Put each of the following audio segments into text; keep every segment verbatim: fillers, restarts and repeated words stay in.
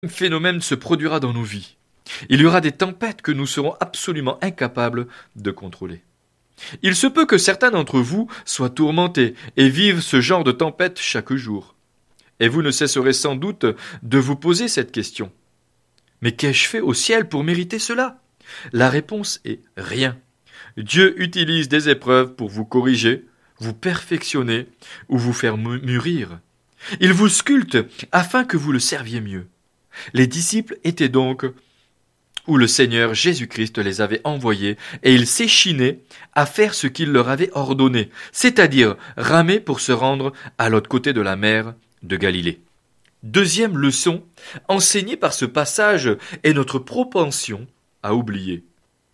phénomène se produira dans nos vies. Il y aura des tempêtes que nous serons absolument incapables de contrôler. Il se peut que certains d'entre vous soient tourmentés et vivent ce genre de tempête chaque jour. Et vous ne cesserez sans doute de vous poser cette question. Mais qu'ai-je fait au ciel pour mériter cela? La réponse est rien. Dieu utilise des épreuves pour vous corriger, vous perfectionner ou vous faire mûrir. Il vous sculpte afin que vous le serviez mieux. Les disciples étaient donc où le Seigneur Jésus-Christ les avait envoyés et ils s'échinaient à faire ce qu'il leur avait ordonné, c'est-à-dire ramer pour se rendre à l'autre côté de la mer de Galilée. Deuxième leçon enseignée par ce passage est notre propension à oublier.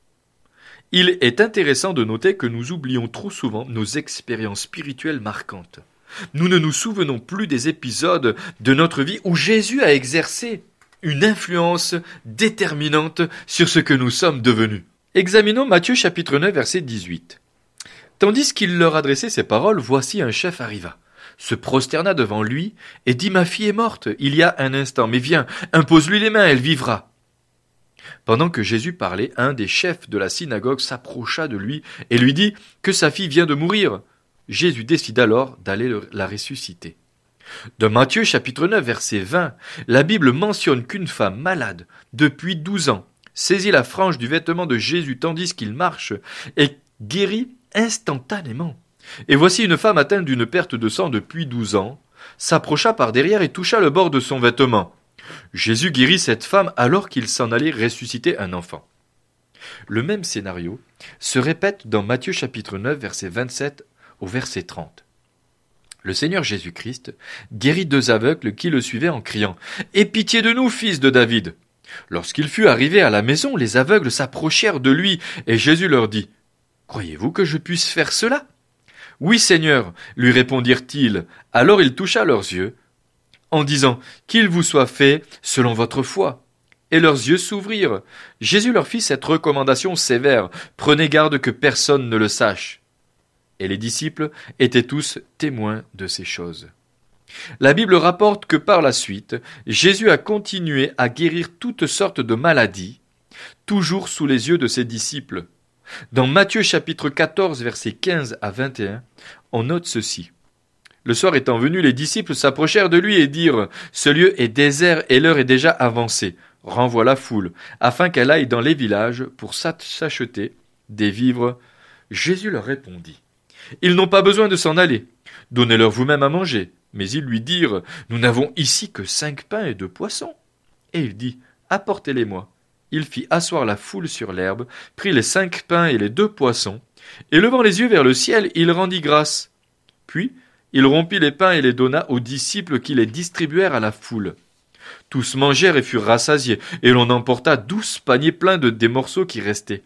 Il est intéressant de noter que nous oublions trop souvent nos expériences spirituelles marquantes. Nous ne nous souvenons plus des épisodes de notre vie où Jésus a exercé une influence déterminante sur ce que nous sommes devenus. Examinons Matthieu chapitre neuf verset dix-huit. Tandis qu'il leur adressait ces paroles, voici un chef arriva, se prosterna devant lui et dit « Ma fille est morte il y a un instant, mais viens, impose-lui les mains, elle vivra. » Pendant que Jésus parlait, un des chefs de la synagogue s'approcha de lui et lui dit que sa fille vient de mourir. Jésus décida alors d'aller la ressusciter. Dans Matthieu chapitre neuf verset vingt, la Bible mentionne qu'une femme malade depuis douze ans saisit la frange du vêtement de Jésus tandis qu'il marche et guérit instantanément. Et voici une femme atteinte d'une perte de sang depuis douze ans s'approcha par derrière et toucha le bord de son vêtement. Jésus guérit cette femme alors qu'il s'en allait ressusciter un enfant. Le même scénario se répète dans Matthieu chapitre neuf verset vingt-sept au verset trente. Le Seigneur Jésus-Christ guérit deux aveugles qui le suivaient en criant « Aie pitié de nous, fils de David !» Lorsqu'il fut arrivé à la maison, les aveugles s'approchèrent de lui et Jésus leur dit « Croyez-vous que je puisse faire cela ?» « Oui, Seigneur, lui répondirent-ils. Alors il toucha leurs yeux en disant « Qu'il vous soit fait selon votre foi !» Et leurs yeux s'ouvrirent. Jésus leur fit cette recommandation sévère « Prenez garde que personne ne le sache. » Et les disciples étaient tous témoins de ces choses. La Bible rapporte que par la suite, Jésus a continué à guérir toutes sortes de maladies, toujours sous les yeux de ses disciples. Dans Matthieu chapitre quatorze, versets quinze à vingt et un, on note ceci. Le soir étant venu, les disciples s'approchèrent de lui et dirent « Ce lieu est désert et l'heure est déjà avancée. Renvoie la foule, afin qu'elle aille dans les villages pour s'acheter des vivres. » Jésus leur répondit « Ils n'ont pas besoin de s'en aller. Donnez-leur vous-même à manger. » Mais ils lui dirent « Nous n'avons ici que cinq pains et deux poissons. » Et il dit « Apportez-les-moi. » Il fit asseoir la foule sur l'herbe, prit les cinq pains et les deux poissons, et levant les yeux vers le ciel, il rendit grâce. Puis il rompit les pains et les donna aux disciples qui les distribuèrent à la foule. Tous mangèrent et furent rassasiés, et l'on emporta douze paniers pleins de des morceaux qui restaient.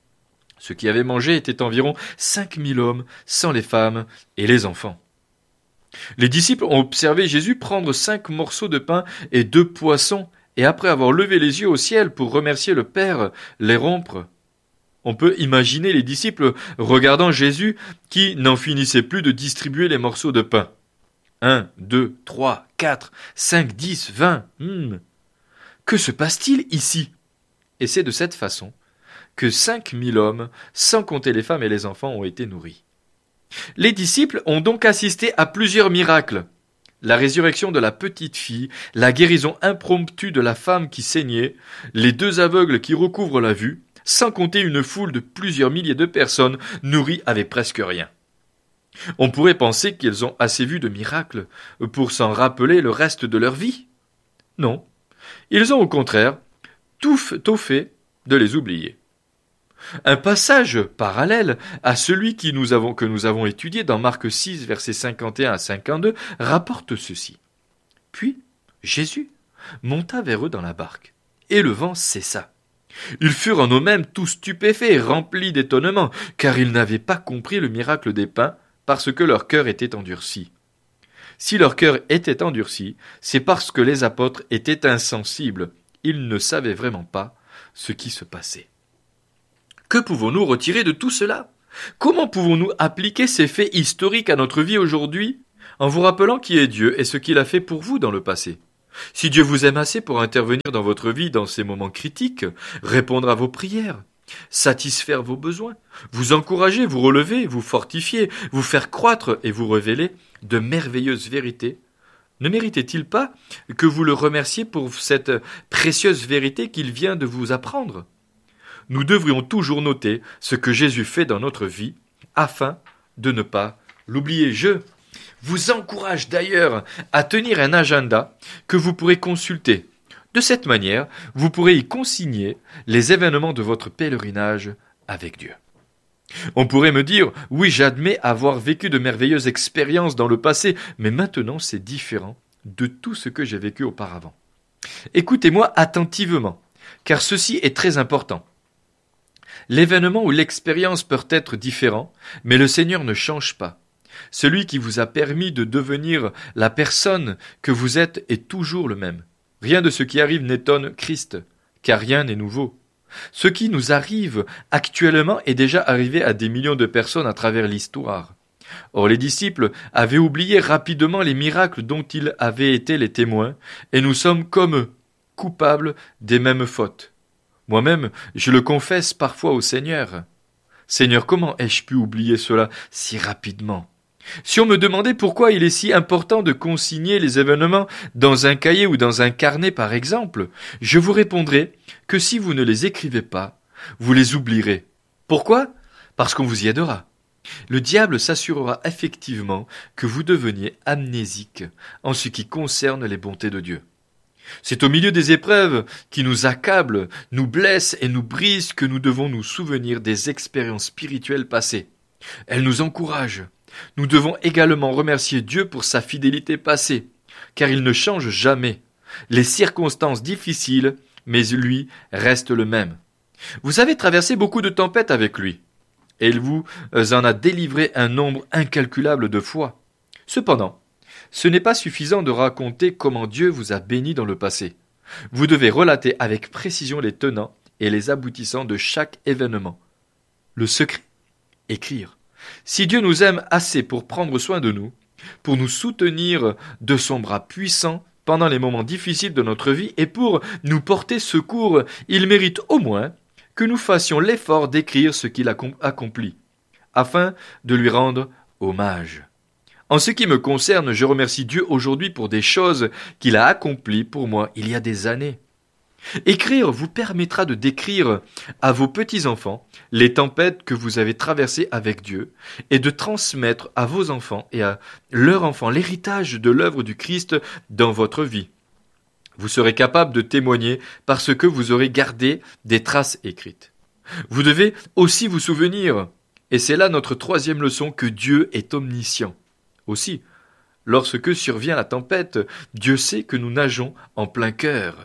Ceux qui avaient mangé étaient environ cinq mille hommes, sans les femmes et les enfants. Les disciples ont observé Jésus prendre cinq morceaux de pain et deux poissons, et après avoir levé les yeux au ciel pour remercier le Père, les rompre. On peut imaginer les disciples regardant Jésus qui n'en finissait plus de distribuer les morceaux de pain. Un, deux, trois, quatre, cinq, dix, vingt. Hmm. Que se passe-t-il ici? Et c'est de cette façon que cinq mille hommes, sans compter les femmes et les enfants, ont été nourris. Les disciples ont donc assisté à plusieurs miracles. La résurrection de la petite fille, la guérison impromptue de la femme qui saignait, les deux aveugles qui recouvrent la vue, sans compter une foule de plusieurs milliers de personnes nourries avec presque rien. On pourrait penser qu'ils ont assez vu de miracles pour s'en rappeler le reste de leur vie. Non, ils ont au contraire tout fait de les oublier. Un passage parallèle à celui qui nous avons, que nous avons étudié dans Marc six, versets cinquante et un à cinquante-deux, rapporte ceci. Puis Jésus monta vers eux dans la barque, et le vent cessa. Ils furent en eux-mêmes tous stupéfaits et remplis d'étonnement, car ils n'avaient pas compris le miracle des pains, parce que leur cœur était endurci. Si leur cœur était endurci, c'est parce que les apôtres étaient insensibles. Ils ne savaient vraiment pas ce qui se passait. Que pouvons-nous retirer de tout cela? Comment pouvons-nous appliquer ces faits historiques à notre vie aujourd'hui en vous rappelant qui est Dieu et ce qu'il a fait pour vous dans le passé? Si Dieu vous aime assez pour intervenir dans votre vie dans ces moments critiques, répondre à vos prières, satisfaire vos besoins, vous encourager, vous relever, vous fortifier, vous faire croître et vous révéler de merveilleuses vérités, ne méritait-il pas que vous le remerciez pour cette précieuse vérité qu'il vient de vous apprendre ? Nous devrions toujours noter ce que Jésus fait dans notre vie afin de ne pas l'oublier. Je vous encourage d'ailleurs à tenir un agenda que vous pourrez consulter. De cette manière, vous pourrez y consigner les événements de votre pèlerinage avec Dieu. On pourrait me dire, oui, j'admets avoir vécu de merveilleuses expériences dans le passé, mais maintenant c'est différent de tout ce que j'ai vécu auparavant. Écoutez-moi attentivement, car ceci est très important. L'événement ou l'expérience peuvent être différents, mais le Seigneur ne change pas. Celui qui vous a permis de devenir la personne que vous êtes est toujours le même. Rien de ce qui arrive n'étonne Christ, car rien n'est nouveau. Ce qui nous arrive actuellement est déjà arrivé à des millions de personnes à travers l'histoire. Or les disciples avaient oublié rapidement les miracles dont ils avaient été les témoins, et nous sommes comme eux, coupables des mêmes fautes. Moi-même, je le confesse parfois au Seigneur. Seigneur, comment ai-je pu oublier cela si rapidement ? Si on me demandait pourquoi il est si important de consigner les événements dans un cahier ou dans un carnet par exemple, je vous répondrai que si vous ne les écrivez pas, vous les oublierez. Pourquoi ? Parce qu'on vous y aidera. Le diable s'assurera effectivement que vous deveniez amnésique en ce qui concerne les bontés de Dieu. C'est au milieu des épreuves qui nous accablent, nous blessent et nous brisent que nous devons nous souvenir des expériences spirituelles passées. Elles nous encouragent. Nous devons également remercier Dieu pour sa fidélité passée, car il ne change jamais. Les circonstances difficiles, mais lui reste le même. Vous avez traversé beaucoup de tempêtes avec lui, et il vous en a délivré un nombre incalculable de fois. Cependant, ce n'est pas suffisant de raconter comment Dieu vous a béni dans le passé. Vous devez relater avec précision les tenants et les aboutissants de chaque événement. Le secret ? Écrire. Si Dieu nous aime assez pour prendre soin de nous, pour nous soutenir de son bras puissant pendant les moments difficiles de notre vie et pour nous porter secours, il mérite au moins que nous fassions l'effort d'écrire ce qu'il a accompli, afin de lui rendre hommage. En ce qui me concerne, je remercie Dieu aujourd'hui pour des choses qu'il a accomplies pour moi il y a des années. Écrire vous permettra de décrire à vos petits-enfants les tempêtes que vous avez traversées avec Dieu et de transmettre à vos enfants et à leurs enfants l'héritage de l'œuvre du Christ dans votre vie. Vous serez capable de témoigner parce que vous aurez gardé des traces écrites. Vous devez aussi vous souvenir, et c'est là notre troisième leçon, que Dieu est omniscient. Aussi, lorsque survient la tempête, Dieu sait que nous nageons en plein cœur.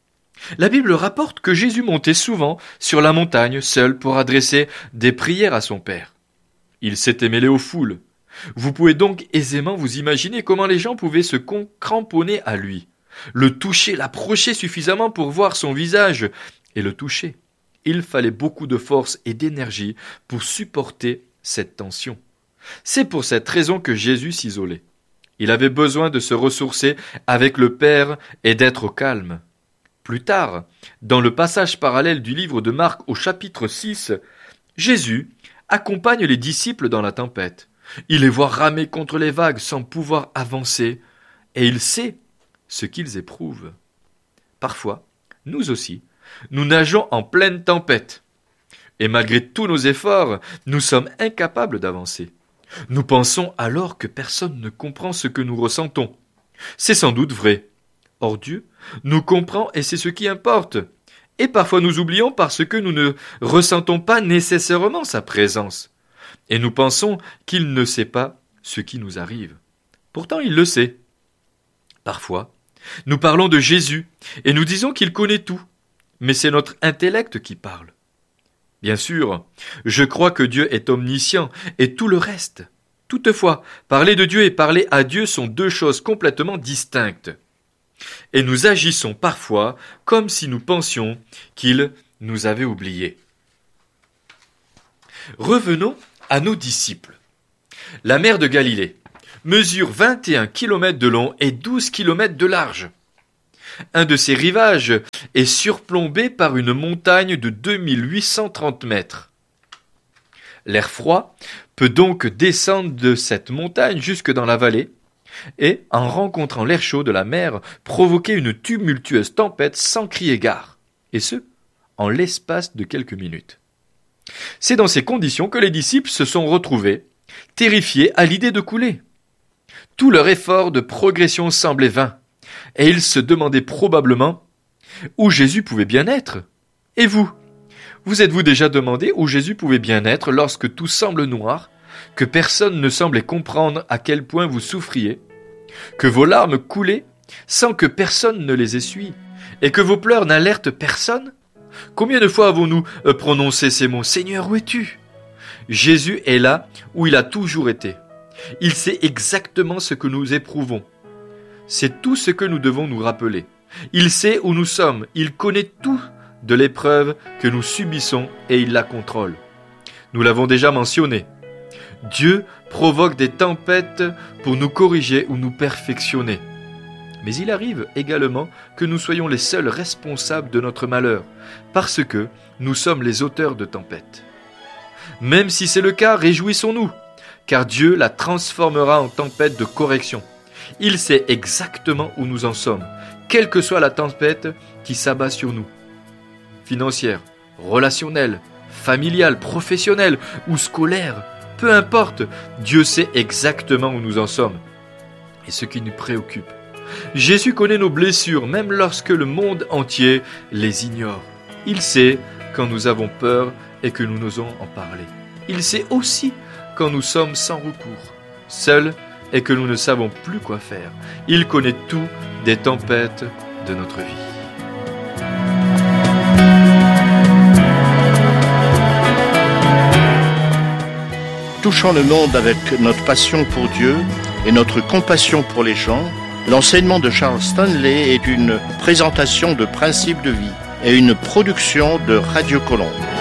La Bible rapporte que Jésus montait souvent sur la montagne seul pour adresser des prières à son Père. Il s'était mêlé aux foules. Vous pouvez donc aisément vous imaginer comment les gens pouvaient se cramponner à lui, le toucher, l'approcher suffisamment pour voir son visage et le toucher. Il fallait beaucoup de force et d'énergie pour supporter cette tension. C'est pour cette raison que Jésus s'isolait. Il avait besoin de se ressourcer avec le Père et d'être au calme. Plus tard, dans le passage parallèle du livre de Marc au chapitre six, Jésus accompagne les disciples dans la tempête. Il les voit ramer contre les vagues sans pouvoir avancer, et il sait ce qu'ils éprouvent. Parfois, nous aussi, nous nageons en pleine tempête, et malgré tous nos efforts, nous sommes incapables d'avancer. Nous pensons alors que personne ne comprend ce que nous ressentons. C'est sans doute vrai. Or Dieu nous comprend et c'est ce qui importe. Et parfois nous oublions parce que nous ne ressentons pas nécessairement sa présence. Et nous pensons qu'il ne sait pas ce qui nous arrive. Pourtant il le sait. Parfois, nous parlons de Jésus et nous disons qu'il connaît tout. Mais c'est notre intellect qui parle. Bien sûr, je crois que Dieu est omniscient et tout le reste. Toutefois, parler de Dieu et parler à Dieu sont deux choses complètement distinctes. Et nous agissons parfois comme si nous pensions qu'il nous avait oubliés. Revenons à nos disciples. La mer de Galilée mesure vingt et un kilomètres de long et douze kilomètres de large. Un de ses rivages est surplombé par une montagne de deux mille huit cent trente mètres. L'air froid peut donc descendre de cette montagne jusque dans la vallée et, en rencontrant l'air chaud de la mer, provoquer une tumultueuse tempête sans crier gare, et ce, en l'espace de quelques minutes. C'est dans ces conditions que les disciples se sont retrouvés, terrifiés à l'idée de couler. Tout leur effort de progression semblait vain, et ils se demandaient probablement où Jésus pouvait bien être. Et vous, vous êtes-vous déjà demandé où Jésus pouvait bien être lorsque tout semble noir, que personne ne semblait comprendre à quel point vous souffriez, que vos larmes coulaient sans que personne ne les essuie, et que vos pleurs n'alertent personne? Combien de fois avons-nous prononcé ces mots? Seigneur, où es-tu? Jésus est là où il a toujours été. Il sait exactement ce que nous éprouvons. C'est tout ce que nous devons nous rappeler. Il sait où nous sommes. Il connaît tout de l'épreuve que nous subissons et il la contrôle. Nous l'avons déjà mentionné. Dieu provoque des tempêtes pour nous corriger ou nous perfectionner. Mais il arrive également que nous soyons les seuls responsables de notre malheur, parce que nous sommes les auteurs de tempêtes. Même si c'est le cas, réjouissons-nous, car Dieu la transformera en tempête de correction. Il sait exactement où nous en sommes, quelle que soit la tempête qui s'abat sur nous. Financière, relationnelle, familiale, professionnelle ou scolaire, peu importe, Dieu sait exactement où nous en sommes et ce qui nous préoccupe. Jésus connaît nos blessures, même lorsque le monde entier les ignore. Il sait quand nous avons peur et que nous n'osons en parler. Il sait aussi quand nous sommes sans recours, seuls et que nous ne savons plus quoi faire. Il connaît tout des tempêtes de notre vie. Touchant le monde avec notre passion pour Dieu et notre compassion pour les gens, l'enseignement de Charles Stanley est une présentation de principes de vie et une production de Radio Colombe.